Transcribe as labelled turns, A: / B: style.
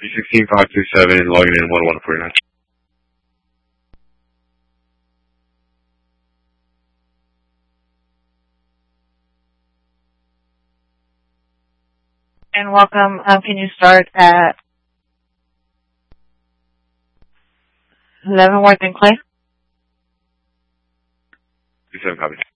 A: 316-527, logging in 1149.
B: And welcome. Can you start at 11 Worth and Clay?
A: 27 copy.